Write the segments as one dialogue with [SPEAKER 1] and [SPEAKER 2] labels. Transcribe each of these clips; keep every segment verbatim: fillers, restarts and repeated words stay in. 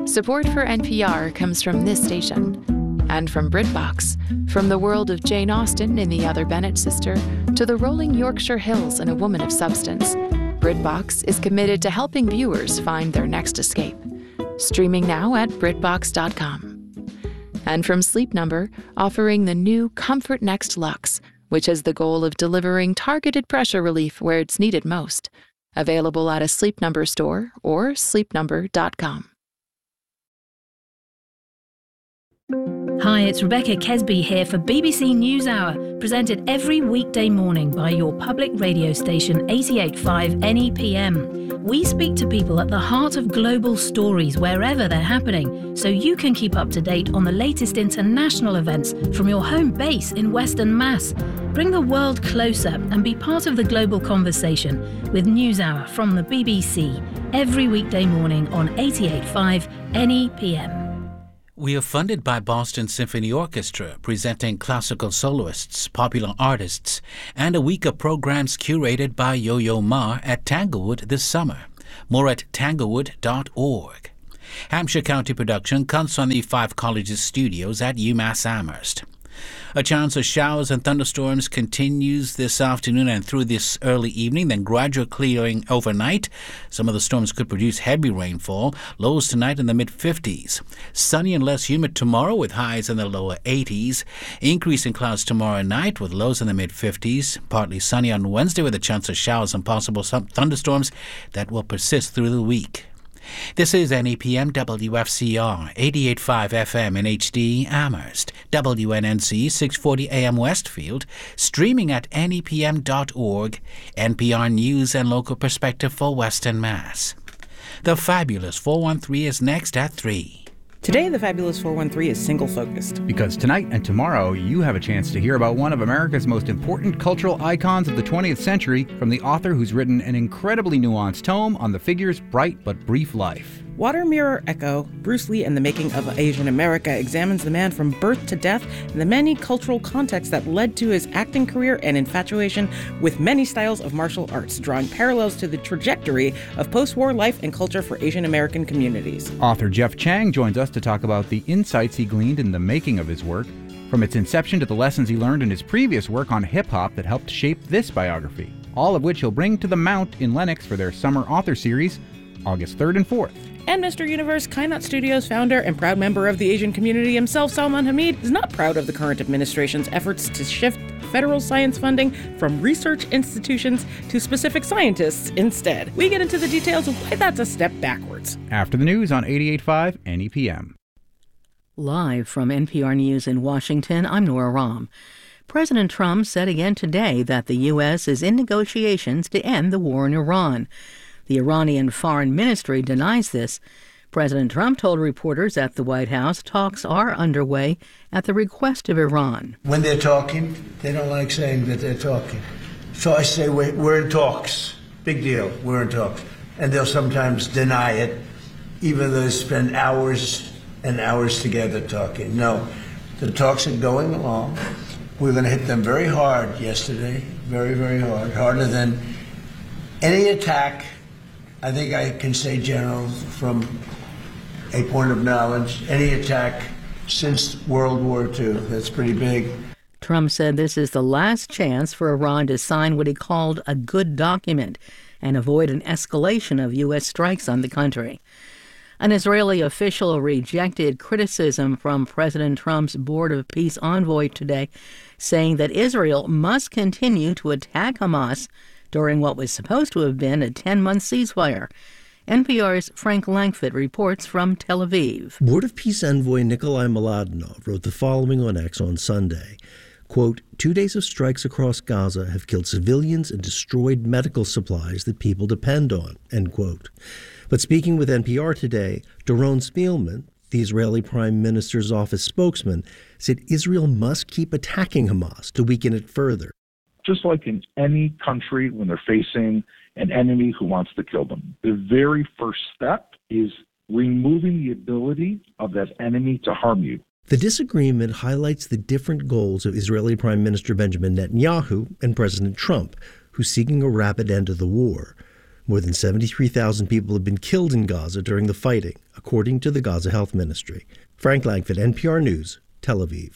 [SPEAKER 1] Support for N P R comes from this station and from BritBox. From the world of Jane Austen in The Other Bennet Sister to the rolling Yorkshire Hills in A Woman of Substance, BritBox is committed to helping viewers find their next escape. Streaming now at Britbox dot com. And from Sleep Number, offering the new Comfort Next Luxe, which has the goal of delivering targeted pressure relief where it's needed most. Available at a Sleep Number store or sleep number dot com.
[SPEAKER 2] Hi, it's Rebecca Kesby here for B B C NewsHour, presented every weekday morning by your public radio station eighty-eight point five N E P M. We speak to people at the heart of global stories wherever they're happening, so you can keep up to date on the latest international events from your home base in Western Mass. Bring the world closer and be part of the global conversation with NewsHour from the B B C every weekday morning on eighty-eight point five N E P M.
[SPEAKER 3] We are funded by Boston Symphony Orchestra, presenting classical soloists, popular artists, and a week of programs curated by Yo-Yo Ma at Tanglewood this summer. More at tanglewood dot org. Hampshire County production comes from the Five Colleges studios at UMass Amherst. A chance of showers and thunderstorms continues this afternoon and through this early evening, then gradual clearing overnight. Some of the storms could produce heavy rainfall. Lows tonight in the mid-fifties. Sunny and less humid tomorrow with highs in the lower eighties. Increase in clouds tomorrow night with lows in the mid-fifties. Partly sunny on Wednesday with a chance of showers and possible thunderstorms that will persist through the week. This is N E P M W F C R, eighty-eight point five F M in H D, Amherst, W N N C, six forty A M Westfield, streaming at N E P M dot org, N P R News and Local Perspective for Western Mass. The Fabulous four one three is next at three.
[SPEAKER 4] Today, the Fabulous four one three is single-focused.
[SPEAKER 5] Because tonight and tomorrow, you have a chance to hear about one of America's most important cultural icons of the twentieth century from the author who's written an incredibly nuanced tome on the figure's bright but brief life.
[SPEAKER 4] Water Mirror Echo, Bruce Lee and the Making of Asian America examines the man from birth to death and the many cultural contexts that led to his acting career and infatuation with many styles of martial arts, drawing parallels to the trajectory of post-war life and culture for Asian American communities.
[SPEAKER 5] Author Jeff Chang joins us to talk about the insights he gleaned in the making of his work, from its inception to the lessons he learned in his previous work on hip-hop that helped shape this biography, all of which he'll bring to the Mount in Lenox for their summer author series, August third and fourth.
[SPEAKER 4] And Mister Universe, Kainat Studios founder and proud member of the Asian community himself, Salman Hamid, is not proud of the current administration's efforts to shift federal science funding from research institutions to specific scientists instead. We get into the details of why that's a step backwards.
[SPEAKER 5] After the news on eighty-eight point five N E P M.
[SPEAKER 6] Live from N P R News in Washington, I'm Nora Rahm. President Trump said again today that the U S is in negotiations to end the war in Iran. The Iranian Foreign Ministry denies this. President Trump told reporters at the White House talks are underway at the request of Iran.
[SPEAKER 7] When they're talking, they don't like saying that they're talking. So I say we're, we're in talks. Big deal, we're in talks. And they'll sometimes deny it, even though they spend hours and hours together talking. No, the talks are going along. We're going to hit them very hard yesterday, very, very hard, harder than any attack. I think I can say, General, from a point of knowledge, any attack since World War Two. That's pretty big.
[SPEAKER 6] Trump said this is the last chance for Iran to sign what he called a good document and avoid an escalation of U S strikes on the country. An Israeli official rejected criticism from President Trump's Board of Peace envoy today, saying that Israel must continue to attack Hamas during what was supposed to have been a ten-month ceasefire. N P R's Frank Langford reports from Tel Aviv.
[SPEAKER 8] Board of Peace envoy Nikolai Mladenov wrote the following on X on Sunday. Quote, two days of strikes across Gaza have killed civilians and destroyed medical supplies that people depend on, end quote. But speaking with N P R today, Doron Spielman, the Israeli Prime Minister's office spokesman, said Israel must keep attacking Hamas to weaken it further.
[SPEAKER 9] Just like in any country when they're facing an enemy who wants to kill them, the very first step is removing the ability of that enemy to harm you.
[SPEAKER 8] The disagreement highlights the different goals of Israeli Prime Minister Benjamin Netanyahu and President Trump, who's seeking a rapid end to the war. More than seventy-three thousand people have been killed in Gaza during the fighting, according to the Gaza Health Ministry. Frank Langford, N P R News, Tel Aviv.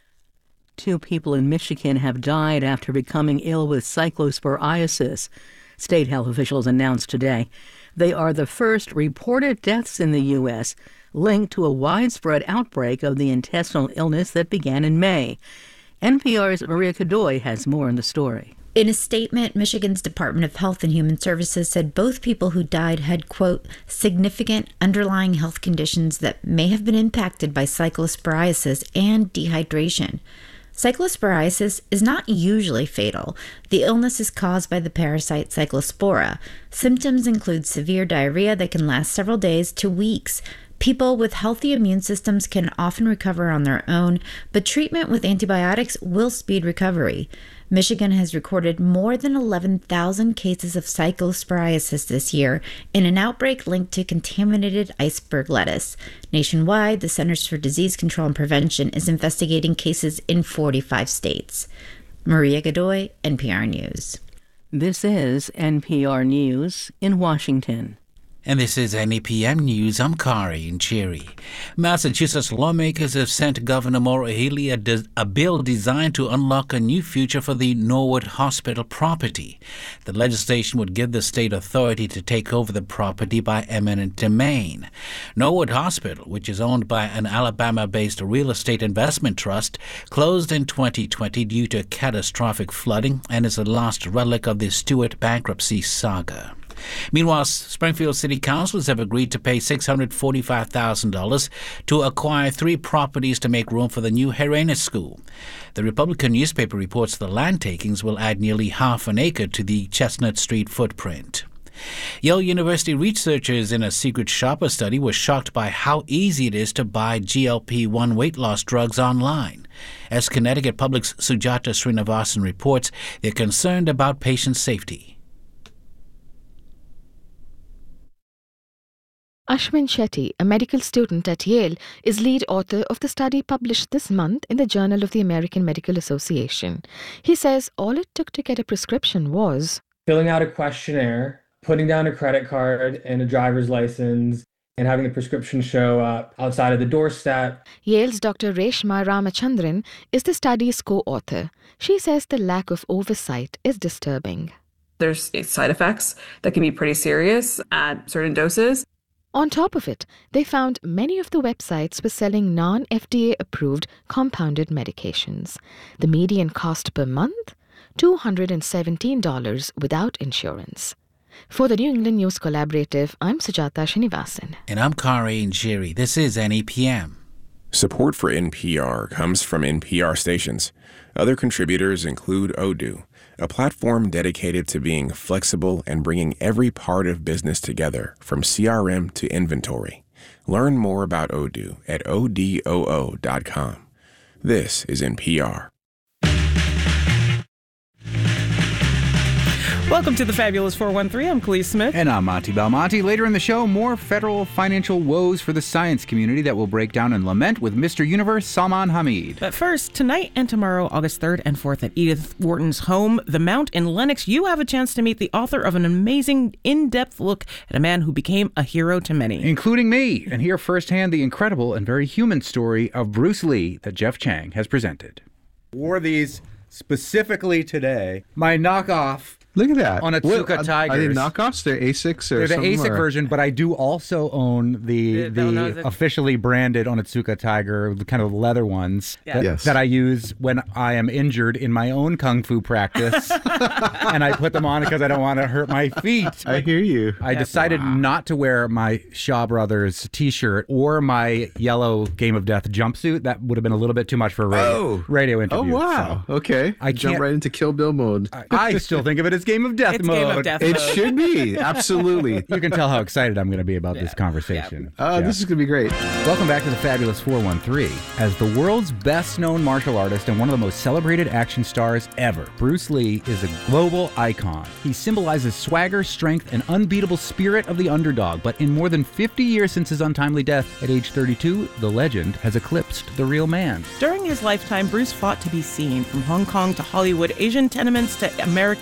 [SPEAKER 6] Two people in Michigan have died after becoming ill with cyclosporiasis, state health officials announced today. They are the first reported deaths in the U S linked to a widespread outbreak of the intestinal illness that began in May. N P R's Maria Godoy has more on the story.
[SPEAKER 10] In a statement, Michigan's Department of Health and Human Services said both people who died had, quote, significant underlying health conditions that may have been impacted by cyclosporiasis and dehydration. Cyclosporiasis is not usually fatal. The illness is caused by the parasite Cyclospora. Symptoms include severe diarrhea that can last several days to weeks. People with healthy immune systems can often recover on their own, but treatment with antibiotics will speed recovery. Michigan has recorded more than eleven thousand cases of cyclosporiasis this year in an outbreak linked to contaminated iceberg lettuce. Nationwide, the Centers for Disease Control and Prevention is investigating cases in forty-five states. Maria Godoy, N P R News.
[SPEAKER 6] This is N P R News in Washington.
[SPEAKER 3] And this is N E P M News. I'm Kari and Cherry. Massachusetts lawmakers have sent Governor Maura Healey a, de- a bill designed to unlock a new future for the Norwood Hospital property. The legislation would give the state authority to take over the property by eminent domain. Norwood Hospital, which is owned by an Alabama-based real estate investment trust, closed in twenty twenty due to catastrophic flooding and is the last relic of the Stewart bankruptcy saga. Meanwhile, Springfield City Councilors have agreed to pay six hundred forty-five thousand dollars to acquire three properties to make room for the new Herenes School. The Republican newspaper reports the land takings will add nearly half an acre to the Chestnut Street footprint. Yale University researchers in a secret shopper study were shocked by how easy it is to buy G L P one weight loss drugs online. As Connecticut Public's Sujata Srinivasan reports, they're concerned about patient safety.
[SPEAKER 11] Ashwin Shetty, a medical student at Yale, is lead author of the study published this month in the Journal of the American Medical Association. He says all it took to get a prescription was
[SPEAKER 12] filling out a questionnaire, putting down a credit card and a driver's license, and having the prescription show up outside of the doorstep.
[SPEAKER 11] Yale's Doctor Reshma Ramachandran is the study's co-author. She says the lack of oversight is disturbing.
[SPEAKER 13] There's side effects that can be pretty serious at certain doses.
[SPEAKER 11] On top of it, they found many of the websites were selling non-F D A-approved compounded medications. The median cost per month? two hundred seventeen dollars without insurance. For the New England News Collaborative, I'm Sujata Srinivasan.
[SPEAKER 3] And I'm Kari and Jerry. This is N E P M.
[SPEAKER 14] Support for N P R comes from N P R stations. Other contributors include Odoo, a platform dedicated to being flexible and bringing every part of business together, from C R M to inventory. Learn more about Odoo at odoo dot com. This is N P R.
[SPEAKER 4] Welcome to the Fabulous four one three. I'm Khalees Smith.
[SPEAKER 5] And I'm Monty Belmonte. Later in the show, more federal financial woes for the science community that will break down and lament with Mister Universe Salman Hamid.
[SPEAKER 4] But first, tonight and tomorrow, August third and fourth at Edith Wharton's home, The Mount in Lenox, you have a chance to meet the author of an amazing, in-depth look at a man who became a hero to many.
[SPEAKER 5] Including me, and hear firsthand the incredible and very human story of Bruce Lee that Jeff Chang has presented.
[SPEAKER 15] Wore these specifically today.
[SPEAKER 5] My knockoff.
[SPEAKER 15] Look at that.
[SPEAKER 5] Onitsuka
[SPEAKER 15] what,
[SPEAKER 5] Tigers.
[SPEAKER 15] Are they knockoffs? They're Asics or
[SPEAKER 5] They're the
[SPEAKER 15] something,
[SPEAKER 5] ASIC
[SPEAKER 15] or?
[SPEAKER 5] version, but I do also own the
[SPEAKER 4] The- no,
[SPEAKER 5] the
[SPEAKER 4] the-
[SPEAKER 5] officially branded Onitsuka Tiger, the kind of leather ones
[SPEAKER 4] Yeah.
[SPEAKER 5] that,
[SPEAKER 15] Yes.
[SPEAKER 5] that I use when I am injured in my own kung fu practice. And I put them on because I don't want to hurt my feet.
[SPEAKER 15] I hear you.
[SPEAKER 5] I decided not to wear my Shaw Brothers t-shirt or my yellow Game of Death jumpsuit. That would have been a little bit too much for a radio,
[SPEAKER 15] Oh.
[SPEAKER 5] radio
[SPEAKER 15] Oh,
[SPEAKER 5] interview.
[SPEAKER 15] wow.
[SPEAKER 5] So
[SPEAKER 15] Okay.
[SPEAKER 5] I
[SPEAKER 15] Jump
[SPEAKER 5] can't-
[SPEAKER 15] right into Kill Bill mode.
[SPEAKER 5] I, I still think of it as Game of Death
[SPEAKER 4] It's
[SPEAKER 5] mode.
[SPEAKER 4] Game of Death
[SPEAKER 15] It
[SPEAKER 4] mode.
[SPEAKER 15] should be. Absolutely.
[SPEAKER 5] You can tell how excited I'm going to be about this conversation.
[SPEAKER 15] Uh,
[SPEAKER 5] Yeah.
[SPEAKER 15] This is going to be great.
[SPEAKER 5] Welcome back to the Fabulous four one three. As the world's best-known martial artist and one of the most celebrated action stars ever, Bruce Lee is a global icon. He symbolizes swagger, strength, and unbeatable spirit of the underdog. But in more than fifty years since his untimely death at age thirty-two, the legend has eclipsed the real man.
[SPEAKER 4] During his lifetime, Bruce fought to be seen. From Hong Kong to Hollywood, Asian tenements to American ghettos,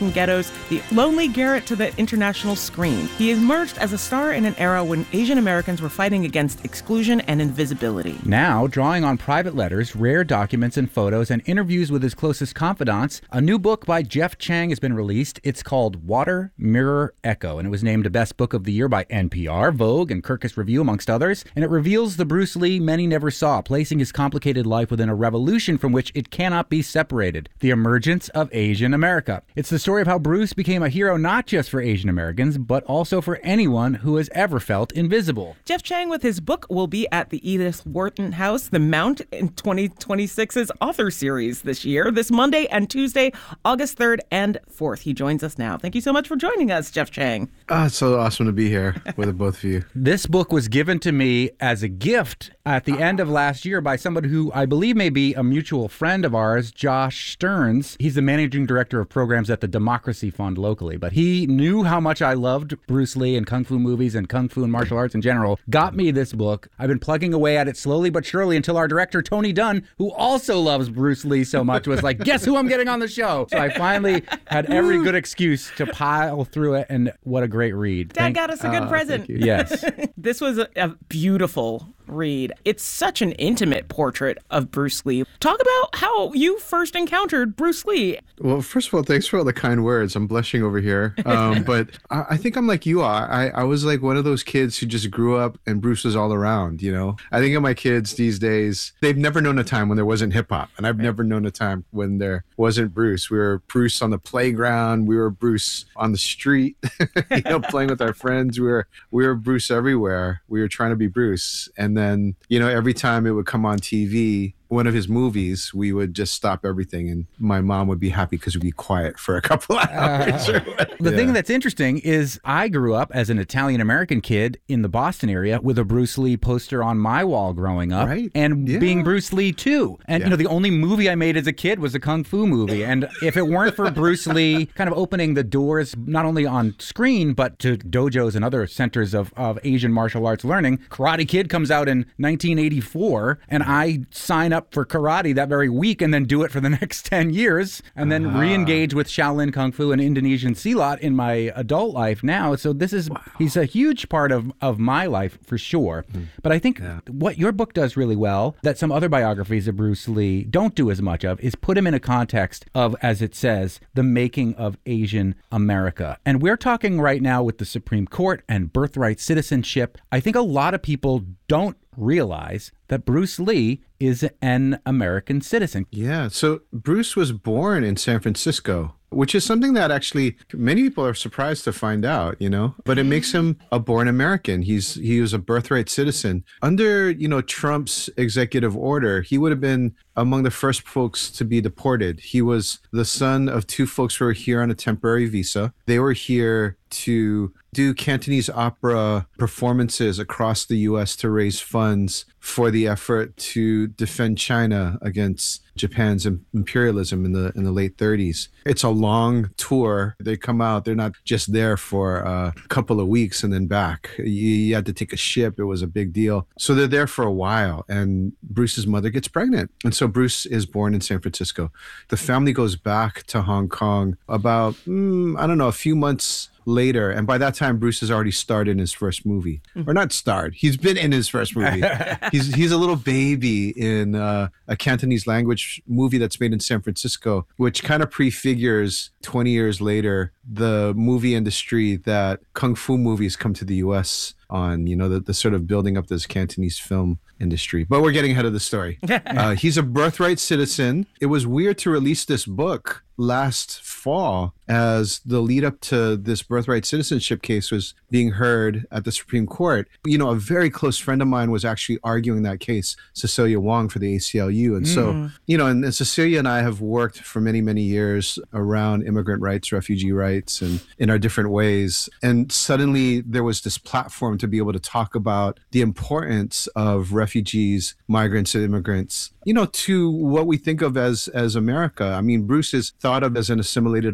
[SPEAKER 4] brings the lonely Garrett to the international screen. He emerged as a star in an era when Asian Americans were fighting against exclusion and invisibility.
[SPEAKER 5] Now, drawing on private letters, rare documents and photos, and interviews with his closest confidants, a new book by Jeff Chang has been released. It's called Water, Mirror, Echo, and it was named a Best Book of the Year by N P R, Vogue, and Kirkus Review, amongst others. And it reveals the Bruce Lee many never saw, placing his complicated life within a revolution from which it cannot be separated, the emergence of Asian America. It's the story of how Bruce became a hero not just for Asian Americans, but also for anyone who has ever felt invisible.
[SPEAKER 4] Jeff Chang with his book will be at the Edith Wharton House, The Mount, in twenty twenty-six's author series this year, this Monday and Tuesday, August third and fourth. He joins us now. Thank you so much for joining us, Jeff Chang.
[SPEAKER 15] Ah, it's so awesome to be here with the both of you.
[SPEAKER 5] This book was given to me as a gift at the end of last year by somebody who I believe may be a mutual friend of ours, Josh Stearns. He's the managing director of programs at the Democracy Fund locally, but he knew how much I loved Bruce Lee and Kung Fu movies and Kung Fu and martial arts in general, got me this book. I've been plugging away at it slowly but surely until our director, Tony Dunn, who also loves Bruce Lee so much, was like, guess who I'm getting on the show? So I finally had every good excuse to pile through it, and what a great read.
[SPEAKER 4] Dad Thank, got us a good uh, present.
[SPEAKER 5] Yes.
[SPEAKER 4] This was a, a beautiful read. It's such an intimate portrait of Bruce Lee. Talk about how you first encountered Bruce Lee.
[SPEAKER 15] Well, first of all, thanks for all the kind words. I'm blushing over here. Um, but I, I think I'm like you are. I, I was like one of those kids who just grew up and Bruce was all around, you know? I think of my kids these days, they've never known a time when there wasn't hip hop. And I've right. never known a time when there wasn't Bruce. We were Bruce on the playground. We were Bruce on the street, you know, playing with our friends. We were, we were Bruce everywhere. We were trying to be Bruce. And then, you know, every time it would come on T V, one of his movies, we would just stop everything and my mom would be happy because we'd be quiet for a couple hours.
[SPEAKER 5] Uh, the yeah. thing that's interesting is I grew up as an Italian-American kid in the Boston area with a Bruce Lee poster on my wall growing up
[SPEAKER 15] right.
[SPEAKER 5] and
[SPEAKER 15] yeah.
[SPEAKER 5] being Bruce Lee too. And, yeah. you know, the only movie I made as a kid was a Kung Fu movie. And if it weren't for Bruce Lee kind of opening the doors, not only on screen, but to dojos and other centers of, of Asian martial arts learning, Karate Kid comes out in nineteen eighty-four and I sign up for karate that very week and then do it for the next ten years and then uh-huh. re-engage with Shaolin Kung Fu and Indonesian Silat in my adult life now. So this is, wow. he's a huge part of, of my life for sure. Mm. But I think yeah. what your book does really well that some other biographies of Bruce Lee don't do as much of is put him in a context of, as it says, the making of Asian America. And we're talking right now with the Supreme Court and birthright citizenship. I think a lot of people don't realize that Bruce Lee is an American citizen.
[SPEAKER 15] Yeah, so Bruce was born in San Francisco, which is something that actually many people are surprised to find out, you know, but it makes him a born American. He's he was a birthright citizen. Under, you know, Trump's executive order, he would have been among the first folks to be deported. He was the son of two folks who were here on a temporary visa. They were here to do Cantonese opera performances across the U S to raise funds for the effort to defend China against Japan's imperialism in the in the late thirties. It's a long tour. They come out. They're not just there for a couple of weeks and then back. You, you had to take a ship. It was a big deal. So they're there for a while. And Bruce's mother gets pregnant. And so Bruce is born in San Francisco. The family goes back to Hong Kong about, mm, I don't know, a few months later, and by that time Bruce has already starred in his first movie, or not starred, he's been in his first movie. he's he's a little baby in uh, a Cantonese language movie that's made in San Francisco, which kind of prefigures twenty years later the movie industry that Kung Fu movies come to the U S on, you know, the, the sort of building up this Cantonese film industry. But we're getting ahead of the story. Uh, he's a birthright citizen. It was weird to release this book last fall as the lead up to this birthright citizenship case was being heard at the Supreme Court. You know, a very close friend of mine was actually arguing that case, Cecilia Wong, for the A C L U. And mm. so, you know, and, and Cecilia and I have worked for many, many years around immigrant rights, refugee rights, and in our different ways. And suddenly there was this platform to be able to talk about the importance of refugees, migrants, and immigrants, you know, to what we think of as as America. I mean, Bruce is thought of as an assimilated American.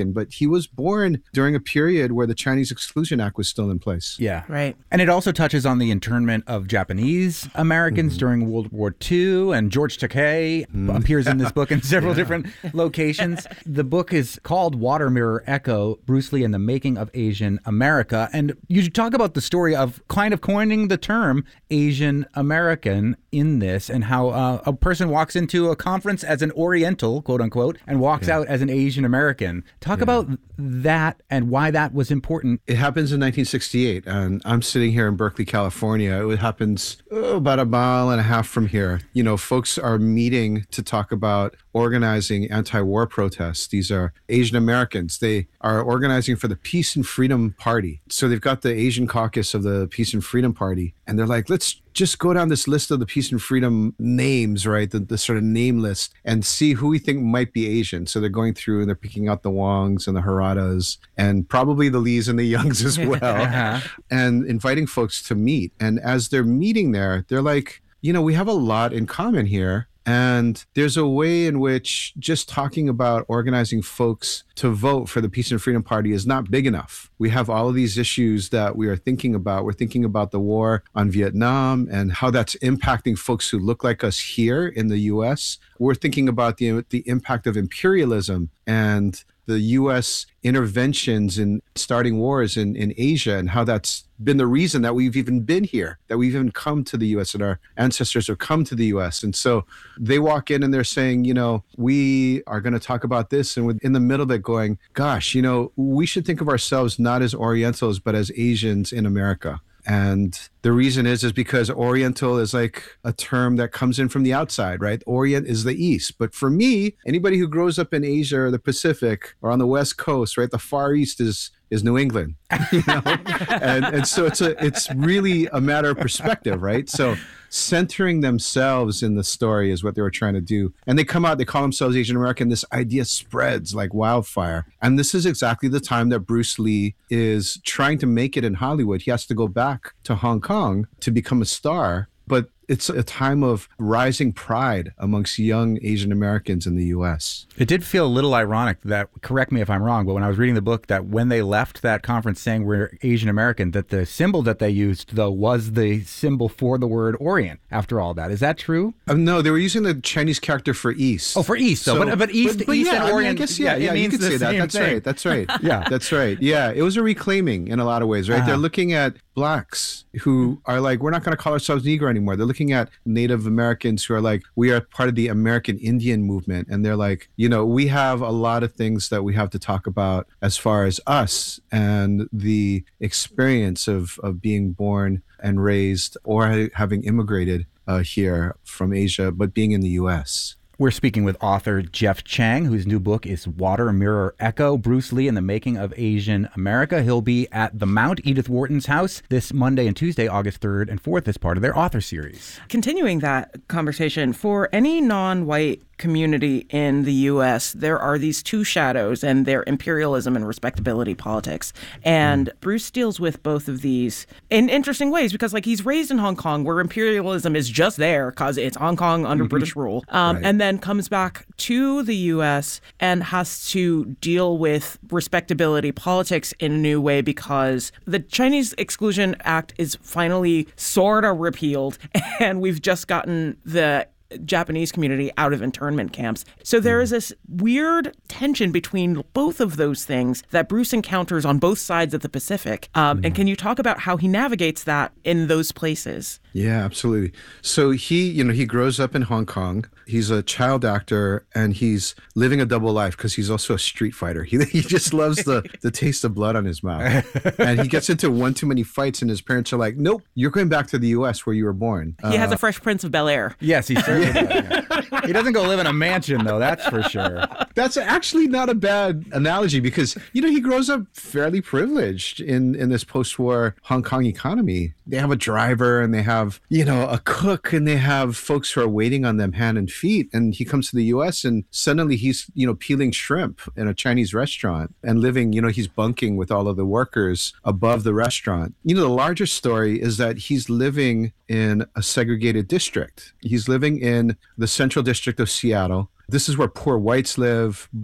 [SPEAKER 15] American, but he was born during a period where the Chinese Exclusion Act was still in place.
[SPEAKER 5] Yeah.
[SPEAKER 4] Right.
[SPEAKER 5] And it also touches on the internment of Japanese Americans mm-hmm. during World War Two, and George Takei mm. appears in this book in several yeah. different locations. The book is called Water Mirror Echo, Bruce Lee and the Making of Asian America. And you talk about the story of kind of coining the term Asian American in this, and how uh, a person walks into a conference as an Oriental, quote unquote, and walks yeah. out as an Asian American. Talk yeah. about that and why that was important.
[SPEAKER 15] It happens in nineteen sixty-eight, and I'm sitting here in Berkeley, California. It happens oh, about a mile and a half from here. You know, folks are meeting to talk about organizing anti-war protests. These are Asian Americans. They are organizing for the Peace and Freedom Party. So they've got the Asian caucus of the Peace and Freedom Party, and they're like, let's just go down this list of the Peace and Freedom names, right? The, the sort of name list, and see who we think might be Asian. So they're going through and they're picking out the Wongs and the Haradas and probably the Lees and the Youngs as well, uh-huh. and inviting folks to meet. And as they're meeting there, they're like, you know, we have a lot in common here. And there's a way in which just talking about organizing folks to vote for the Peace and Freedom Party is not big enough. We have all of these issues that we are thinking about. We're thinking about the war on Vietnam and how that's impacting folks who look like us here in the U S. We're thinking about the, the impact of imperialism and the U S interventions in starting wars in, in Asia, and how that's been the reason that we've even been here, that we've even come to the U S and our ancestors have come to the U S. And so they walk in and they're saying, you know, we are going to talk about this. And in the middle of it going, gosh, you know, we should think of ourselves not as Orientals, but as Asians in America. And the reason is, is because Oriental is like a term that comes in from the outside, right? Orient is the East. But for me, anybody who grows up in Asia or the Pacific or on the West Coast, right? The Far East is is New England, you know? and and so it's a it's really a matter of perspective, right? So centering themselves in the story is what they were trying to do. And they come out, they call themselves Asian American. This idea spreads like wildfire. And this is exactly the time that Bruce Lee is trying to make it in Hollywood. He has to go back to Hong Kong to become a star. But it's a time of rising pride amongst young Asian Americans in the U S.
[SPEAKER 5] It did feel a little ironic that, correct me if I'm wrong, but when I was reading the book, that when they left that conference saying we're Asian American, that the symbol that they used, though, was the symbol for the word Orient after all that. Is that true?
[SPEAKER 15] Um, no, they were using the Chinese character for East.
[SPEAKER 5] Oh, for East. So, but, but East,
[SPEAKER 15] but, but
[SPEAKER 5] East
[SPEAKER 15] yeah,
[SPEAKER 5] and Orient.
[SPEAKER 15] I, mean, I guess, yeah, yeah, yeah you could say that. That's thing. right. That's right. yeah, that's right. Yeah, it was a reclaiming in a lot of ways, right? Uh-huh. They're looking at blacks who are like, we're not going to call ourselves Negro anymore. They're looking at Native Americans who are like, we are part of the American Indian movement. And they're like, you know, we have a lot of things that we have to talk about as far as us and the experience of, of being born and raised or having immigrated uh, here from Asia, but being in the U S.
[SPEAKER 5] We're speaking with author Jeff Chang, whose new book is Water Mirror Echo, Bruce Lee and the Making of Asian America. He'll be at the Mount, Edith Wharton's house, this Monday and Tuesday, August third and fourth, as part of their author series.
[SPEAKER 4] Continuing that conversation, for any non-white community in the U S, there are these two shadows, and they're imperialism and respectability politics. And mm. Bruce deals with both of these in interesting ways, because like he's raised in Hong Kong, where imperialism is just there because it's Hong Kong under mm-hmm. British rule, um, right. and then comes back to the U S and has to deal with respectability politics in a new way, because the Chinese Exclusion Act is finally sort of repealed, and we've just gotten the Japanese community out of internment camps. So there is this weird tension between both of those things that Bruce encounters on both sides of the Pacific. Um, mm. And can you talk about how he navigates that in those places?
[SPEAKER 15] Yeah, absolutely. So he, you know, he grows up in Hong Kong. He's a child actor, and he's living a double life because he's also a street fighter. He he just loves the, the taste of blood on his mouth. And he gets into one too many fights, and his parents are like, nope, you're going back to the U S where you were born.
[SPEAKER 4] He
[SPEAKER 15] uh,
[SPEAKER 4] has a Fresh Prince of Bel-Air.
[SPEAKER 5] Yes, he certainly does. Yeah. He doesn't go live in a mansion, though, that's for sure.
[SPEAKER 15] That's actually not a bad analogy, because, you know, he grows up fairly privileged in, in this post-war Hong Kong economy. They have a driver, and they have, you know, a cook, and they have folks who are waiting on them hand and feet. And he comes to the U S, and suddenly he's, you know, peeling shrimp in a Chinese restaurant and living, you know, he's bunking with all of the workers above the restaurant. You know, the larger story is that he's living in a segregated district. He's living in the central district of Seattle. This is where poor whites live, but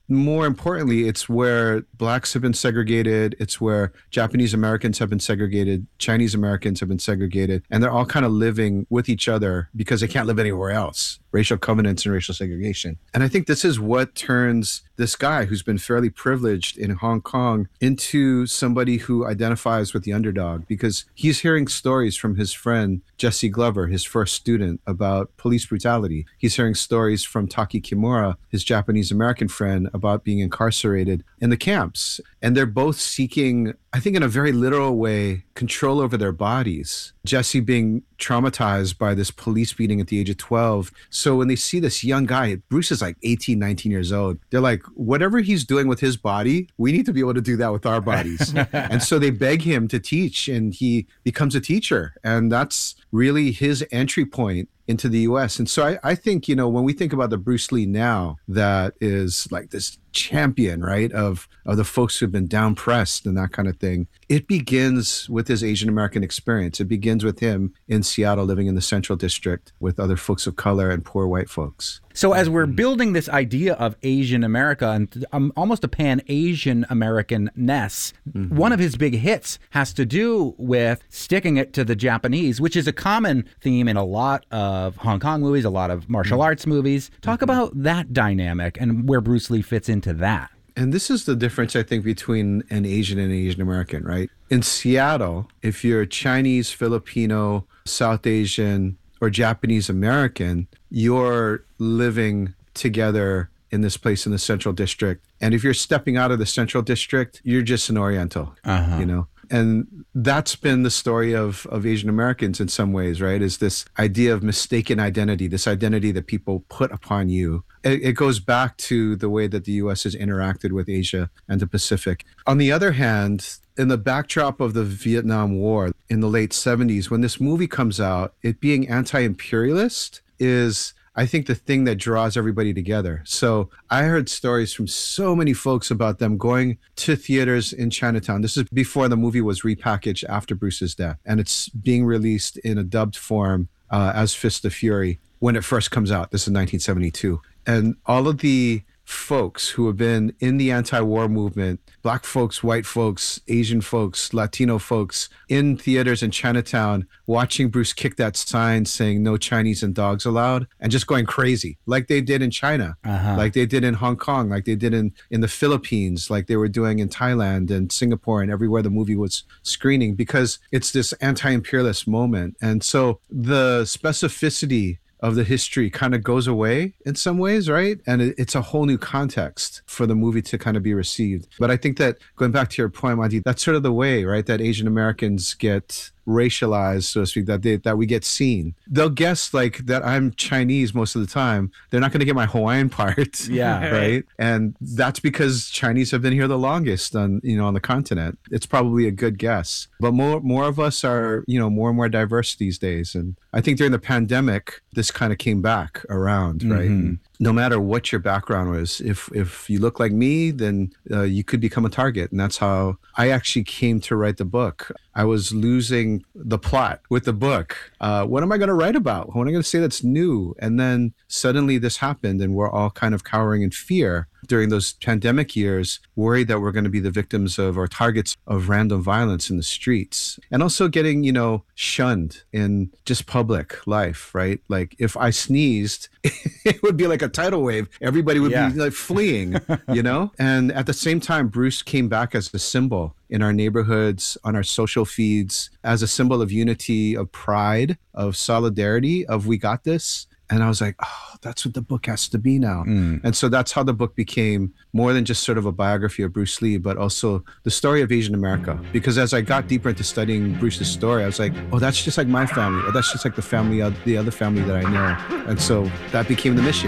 [SPEAKER 15] more importantly, it's where blacks have been segregated. It's where Japanese Americans have been segregated. Chinese Americans have been segregated. And they're all kind of living with each other because they can't live anywhere else. Racial covenants and racial segregation. And I think this is what turns this guy who's been fairly privileged in Hong Kong into somebody who identifies with the underdog, because he's hearing stories from his friend Jesse Glover, his first student, about police brutality. He's hearing stories from Taki Kimura, his Japanese American friend, about being incarcerated in the camps. And they're both seeking, I think in a very literal way, control over their bodies. Jesse being traumatized by this police beating at the age of twelve. So when they see this young guy, Bruce is like eighteen, nineteen years old, they're like, whatever he's doing with his body, we need to be able to do that with our bodies. And so they beg him to teach, and he becomes a teacher. And that's really his entry point into the U S. And so I, I think, you know, when we think about the Bruce Lee now, that is like this champion, right, of, of the folks who've been down pressed and that kind of thing, it begins with his Asian American experience. It begins with him in Seattle, living in the Central District with other folks of color and poor white folks.
[SPEAKER 5] So as we're building this idea of Asian America and um, almost a pan-Asian American-ness, mm-hmm. one of his big hits has to do with sticking it to the Japanese, which is a common theme in a lot of Hong Kong movies, a lot of martial mm-hmm. arts movies. Talk mm-hmm. about that dynamic and where Bruce Lee fits into that.
[SPEAKER 15] And this is the difference, I think, between an Asian and an Asian American, right? In Seattle, if you're Chinese, Filipino, South Asian, or Japanese American, you're living together in this place in the Central District. And if you're stepping out of the Central District, you're just an Oriental, uh-huh. you know? And that's been the story of, of Asian Americans in some ways, right? Is this idea of mistaken identity, this identity that people put upon you. It, it goes back to the way that the U S has interacted with Asia and the Pacific. On the other hand, in the backdrop of the Vietnam War in the late seventies, when this movie comes out, it being anti-imperialist is, I think, the thing that draws everybody together. So I heard stories from so many folks about them going to theaters in Chinatown. This is before the movie was repackaged after Bruce's death. And it's being released in a dubbed form uh, as Fist of Fury when it first comes out. This is nineteen seventy-two. And all of the folks who have been in the anti-war movement, black folks, white folks, Asian folks, Latino folks, in theaters in Chinatown, watching Bruce kick that sign saying no Chinese and dogs allowed, and just going crazy, like they did in China, uh-huh. like they did in Hong Kong, like they did in, in the Philippines, like they were doing in Thailand and Singapore and everywhere the movie was screening, because it's this anti-imperialist moment. And so the specificity of the history kind of goes away in some ways, right? And it, it's a whole new context for the movie to kind of be received. But I think that, going back to your point, Monty, that's sort of the way, right, that Asian Americans get racialized, so to speak, that they, that we get seen. They'll guess like that I'm Chinese most of the time. They're not going to get my Hawaiian part.
[SPEAKER 5] Yeah.
[SPEAKER 15] Right. And that's because Chinese have been here the longest on, you know, on the continent. It's probably a good guess. But more more of us are, you know, more and more diverse these days. And I think during the pandemic, this kind of came back around, right? Mm-hmm. No matter what your background was, if if you look like me, then uh, you could become a target. And that's how I actually came to write the book. I was losing the plot with the book. Uh, what am I going to write about? What am I going to say that's new? And then suddenly this happened, and we're all kind of cowering in fear during those pandemic years, worried that we're going to be the victims of or targets of random violence in the streets. And also getting, you know, shunned in just public life, right? Like if I sneezed, it would be like a tidal wave. Everybody would yeah. be like fleeing, you know? And at the same time, Bruce came back as a symbol in our neighborhoods, on our social feeds, as a symbol of unity, of pride, of solidarity, of we got this. And I was like, oh, that's what the book has to be now. Mm. And so that's how the book became more than just sort of a biography of Bruce Lee, but also the story of Asian America. Because as I got deeper into studying Bruce's story, I was like, oh, that's just like my family. Or that's just like the family of the other family that I know. And so that became the mission.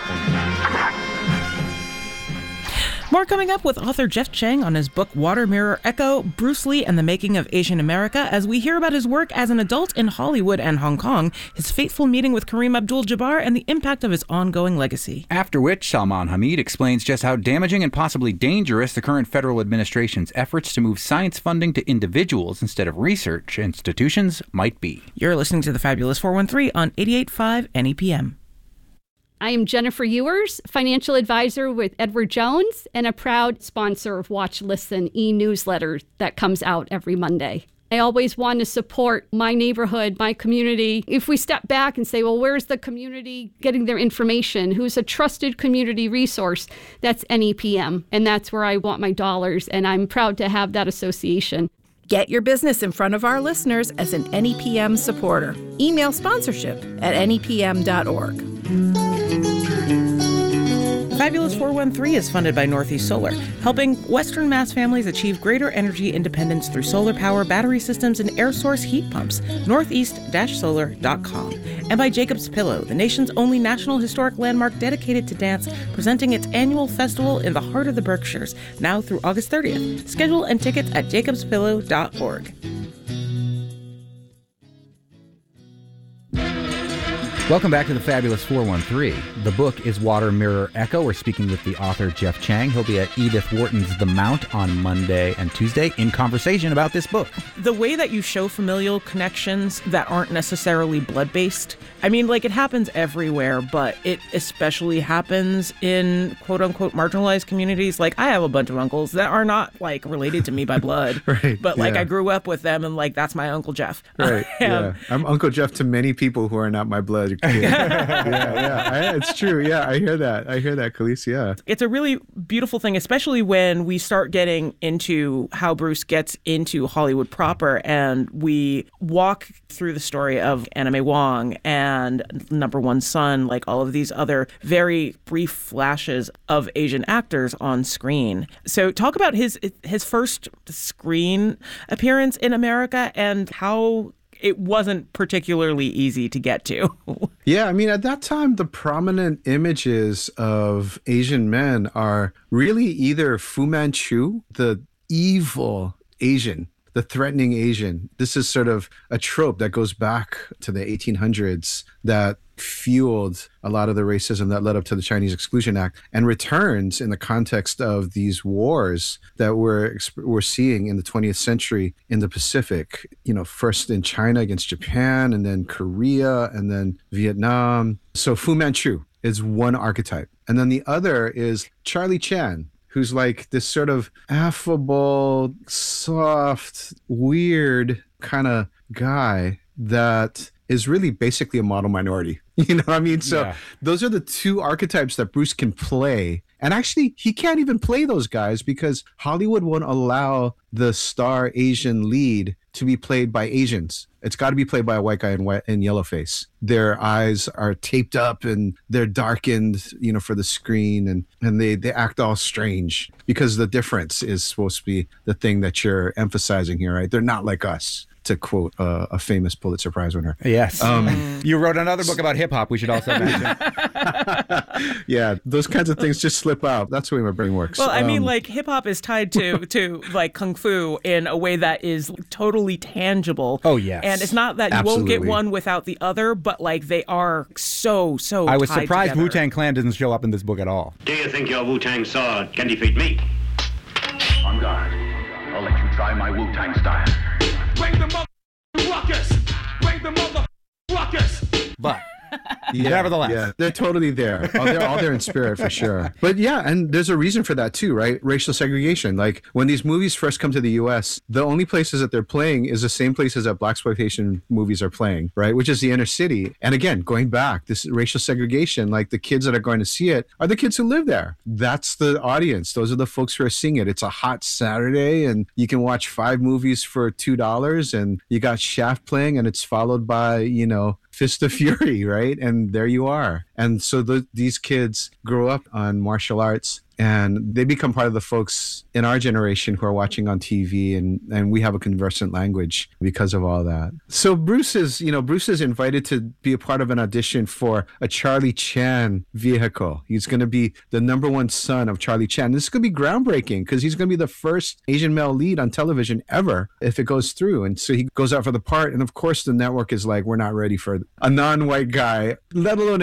[SPEAKER 4] More coming up with author Jeff Chang on his book Water Mirror Echo, Bruce Lee and the Making of Asian America, as we hear about his work as an adult in Hollywood and Hong Kong, his fateful meeting with Kareem Abdul-Jabbar, and the impact of his ongoing legacy.
[SPEAKER 5] After which, Salman Hamid explains just how damaging and possibly dangerous the current federal administration's efforts to move science funding to individuals instead of research institutions might be.
[SPEAKER 4] You're listening to the Fabulous four one three on eighty-eight point five N E P M.
[SPEAKER 16] I am Jennifer Ewers, financial advisor with Edward Jones and a proud sponsor of Watch Listen e-newsletter that comes out every Monday. I always want to support my neighborhood, my community. If we step back and say, well, where's the community getting their information? Who's a trusted community resource? That's N E P M, and that's where I want my dollars, and I'm proud to have that association.
[SPEAKER 17] Get your business in front of our listeners as an N E P M supporter. Email sponsorship at N E P M dot org.
[SPEAKER 4] Fabulous four one three is funded by Northeast Solar, helping Western Mass families achieve greater energy independence through solar power, battery systems, and air source heat pumps. northeast dash solar dot com. And by Jacob's Pillow, the nation's only national historic landmark dedicated to dance, presenting its annual festival in the heart of the Berkshires, now through August thirtieth. Schedule and tickets at jacobs pillow dot org.
[SPEAKER 5] Welcome back to the Fabulous four one three. The book is Water, Mirror, Echo. We're speaking with the author, Jeff Chang. He'll be at Edith Wharton's The Mount on Monday and Tuesday in conversation about this book.
[SPEAKER 4] The way that you show familial connections that aren't necessarily blood-based, I mean, like, it happens everywhere, but it especially happens in quote-unquote marginalized communities. Like, I have a bunch of uncles that are not, like, related to me by blood,
[SPEAKER 15] right,
[SPEAKER 4] but, like,
[SPEAKER 15] yeah.
[SPEAKER 4] I grew up with them, and, like, that's my Uncle Jeff.
[SPEAKER 15] Right,
[SPEAKER 4] um,
[SPEAKER 15] yeah. I'm Uncle Jeff to many people who are not my blood. Yeah, yeah, I, it's true. Yeah, I hear that. I hear that, Khalees, yeah.
[SPEAKER 4] It's a really beautiful thing, especially when we start getting into how Bruce gets into Hollywood proper, and we walk through the story of Anna May Wong and Number One Son, like all of these other very brief flashes of Asian actors on screen. So talk about his his first screen appearance in America and how it wasn't particularly easy to get to.
[SPEAKER 15] Yeah, I mean, at that time, the prominent images of Asian men are really either Fu Manchu, the evil Asian, the threatening Asian. This is sort of a trope that goes back to the eighteen hundreds that fueled a lot of the racism that led up to the Chinese Exclusion Act and returns in the context of these wars that we're, we're seeing in the twentieth century in the Pacific, you know, first in China against Japan, and then Korea, and then Vietnam. So Fu Manchu is one archetype. And then the other is Charlie Chan, who's like this sort of affable, soft, weird kind of guy that is really basically a model minority. You know what I mean? So yeah. Those are the two archetypes that Bruce can play. And actually, he can't even play those guys because Hollywood won't allow the star Asian lead to be played by Asians. It's got to be played by a white guy in, white, in yellow face. Their eyes are taped up and they're darkened, you know, for the screen, and, and they, they act all strange because the difference is supposed to be the thing that you're emphasizing here, right? They're not like us, to quote uh, a famous Pulitzer Prize winner.
[SPEAKER 5] Yes. Um, you wrote another book about hip hop, we should also mention.
[SPEAKER 15] Yeah, those kinds of things just slip out. That's the way my brain works.
[SPEAKER 4] Well, I
[SPEAKER 15] um,
[SPEAKER 4] mean, like, hip hop is tied to, to like, Kung Fu in a way that is totally tangible.
[SPEAKER 5] Oh, yes.
[SPEAKER 4] And it's not that you
[SPEAKER 15] Absolutely.
[SPEAKER 4] won't get one without the other, but, like, they are so, so
[SPEAKER 5] I was
[SPEAKER 4] tied
[SPEAKER 5] surprised
[SPEAKER 4] together.
[SPEAKER 5] Wu-Tang Clan doesn't show up in this book at all.
[SPEAKER 18] Do you think your Wu-Tang sword can defeat me? On guard. I'll let you try my Wu-Tang style. Bring the mother ruckus! Bring the mother ruckus!
[SPEAKER 5] But
[SPEAKER 15] yeah,
[SPEAKER 5] nevertheless,
[SPEAKER 15] yeah, they're totally there. Oh, they're all there in spirit for sure. But yeah, and there's a reason for that too, right? Racial segregation. Like when these movies first come to the U S, the only places that they're playing is the same places that blaxploitation movies are playing, right? Which is the inner city. And again, going back, this racial segregation, like the kids that are going to see it are the kids who live there. That's the audience. Those are the folks who are seeing it. It's a hot Saturday and you can watch five movies for two dollars and you got Shaft playing and it's followed by, you know, Fist of Fury, right? And there you are. And so the, these kids grow up on martial arts and they become part of the folks in our generation who are watching on T V, and, and we have a conversant language because of all that. So Bruce is, you know, Bruce is invited to be a part of an audition for a Charlie Chan vehicle. He's going to be the number one son of Charlie Chan. This is going to be groundbreaking because he's going to be the first Asian male lead on television ever if it goes through. And so he goes out for the part. And of course, the network is like, we're not ready for a non-white guy, let alone an Asian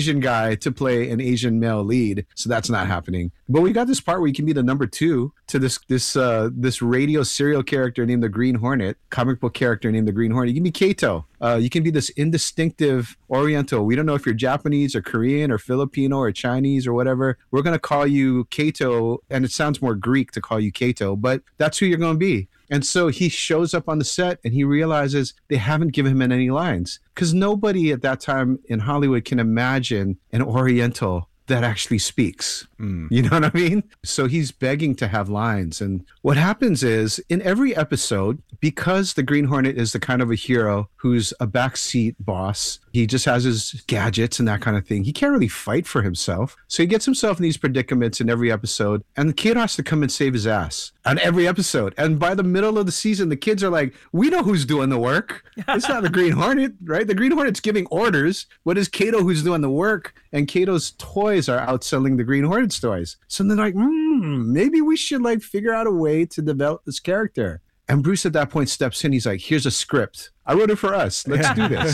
[SPEAKER 15] Asian guy to play an Asian male lead, so that's not happening. But we got this part where you can be the number two to this this uh, this radio serial character named the Green Hornet, comic book character named the Green Hornet. You can be Kato. Uh, you can be this indistinctive Oriental. We don't know if you're Japanese or Korean or Filipino or Chinese or whatever. We're going to call you Kato, and it sounds more Greek to call you Kato, but that's who you're going to be. And so he shows up on the set and he realizes they haven't given him any lines because nobody at that time in Hollywood can imagine an Oriental that actually speaks. Mm. You know what I mean? So he's begging to have lines. And what happens is in every episode, because the Green Hornet is the kind of a hero who's a backseat boss, he just has his gadgets and that kind of thing. He can't really fight for himself. So he gets himself in these predicaments in every episode. And the kid has to come and save his ass on every episode. And by the middle of the season, the kids are like, we know who's doing the work. It's not the Green Hornet, right? The Green Hornet's giving orders. What is Kato who's doing the work? And Kato's toys are outselling the Green Hornet's toys. So they're like, hmm, maybe we should like figure out a way to develop this character. And Bruce at that point steps in. He's like, here's a script. I wrote it for us. Let's do this.